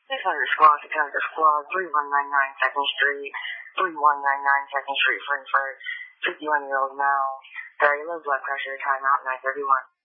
600 Squad to Canada Squad, 3199 2nd Street, 3199 2nd Street, Frankfurt, 51-year-old male, very low blood pressure, time out 9:31.